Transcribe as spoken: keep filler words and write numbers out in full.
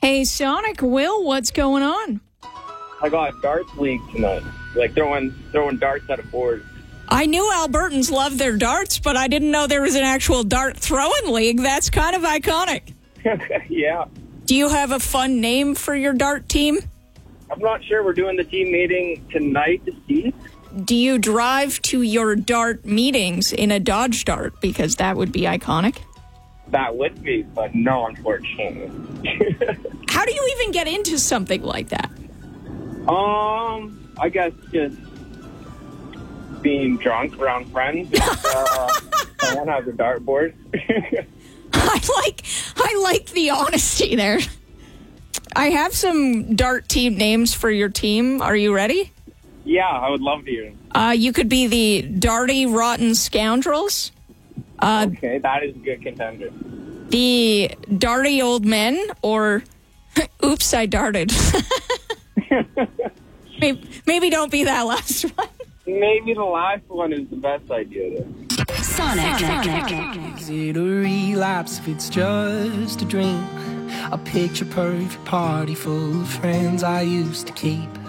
Hey, Sonic, Will, what's going on? I got a darts league tonight. Like throwing throwing darts at a board. I knew Albertans love their darts, but I didn't know there was an actual dart throwing league. That's kind of iconic. Yeah. Do you have a fun name for your dart team? I'm not sure. We're doing the team meeting tonight to see. Do you drive to your dart meetings in a Dodge Dart? Because that would be iconic. That would be, but no, unfortunately. How do you even get into something like that? Um, I guess just being drunk around friends. uh, someone has a dartboard. I like, I like the honesty there. I have some dart team names for your team. Are you ready? Yeah, I would love to hear them. Uh, you could be the Darty Rotten Scoundrels. Uh, okay, that is a good contender. The Darty Old Men, or Oops, I Darted. maybe, maybe don't be that last one. Maybe the last one is the best idea there. Sonic. Sonic. Is it a relapse if it's just a dream? A picture perfect party full of friends I used to keep.